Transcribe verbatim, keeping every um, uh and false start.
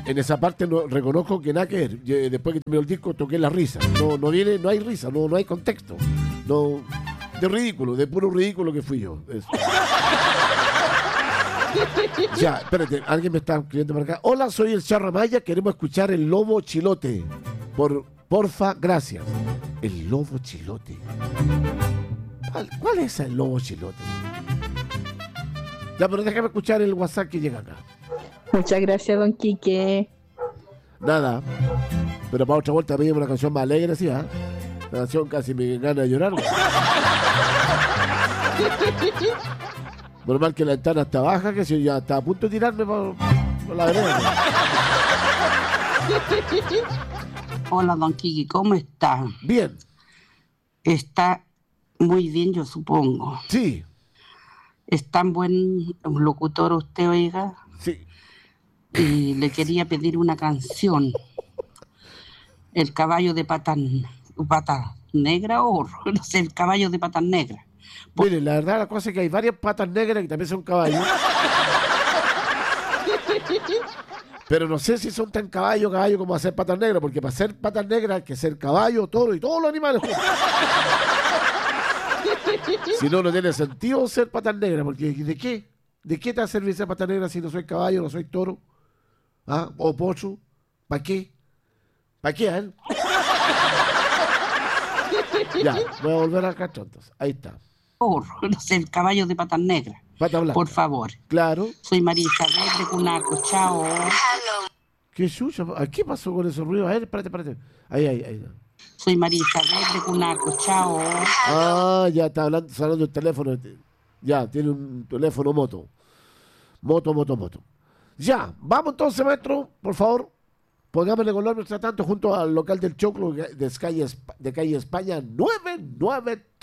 En esa parte no, reconozco que nada que ver. Yo, después que terminó el disco toqué la risa. No, no viene, no hay risa, no, no hay contexto. No, de ridículo, de puro ridículo que fui yo. Eso. Ya, espérate, alguien me está escribiendo por acá. Hola, soy el Charro Amaya, queremos escuchar el Lobo Chilote. Por, porfa, gracias. El Lobo Chilote. ¿Cuál, cuál es el Lobo Chilote? Ya, pero déjame escuchar el WhatsApp que llega acá. Muchas gracias, don Quique. Nada. Pero para otra vuelta pedimos una canción más alegre, ¿sí? ¿eh? Una canción casi me gana de llorar. Normal que la ventana está baja, que si ya está a punto de tirarme por, por la vereda. Hola, don Quique, ¿cómo está? Bien. Está muy bien, yo supongo. Sí. Es tan buen locutor usted, oiga. Sí. Y le quería pedir una canción. El caballo de patas patas negras o no sé, el caballo de patas negras. Por... Mire, la verdad la cosa es que hay varias patas negras que también son caballos. Pero no sé si son tan caballo, caballo como hacer patas negras, porque para ser patas negras hay que ser caballo, toro y todos los animales. Si no, no tiene sentido ser patas negras, porque ¿de qué? ¿De qué te va a servir ser patas negras si no soy caballo, no soy toro? ¿Ah? ¿O pocho? ¿Para qué? ¿Para qué, eh? Ya, voy a volver acá entonces. Ahí está. Por, no sé, el caballo de patas negras. Pata blanca. Por favor. Claro. Soy María Isabel de Cunaco. Chao. ¿Qué chucha? ¿Qué pasó con esos ruidos? A ver, espérate, espérate. Ahí, ahí, ahí. Soy María Isabel de Cunaco. Chao. Ah, ya está hablando, está hablando el teléfono. Ya, tiene un teléfono moto. Moto, moto, moto. Ya, vamos entonces, maestro, por favor. Pongámosle color mientras tanto junto al local del Choclo de calle, de calle España nueve nueve.